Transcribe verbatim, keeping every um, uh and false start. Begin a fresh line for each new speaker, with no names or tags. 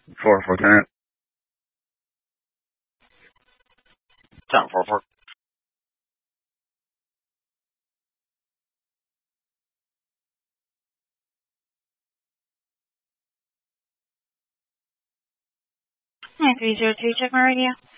four four ten.
ten four four.
nine three zero two, check my radio.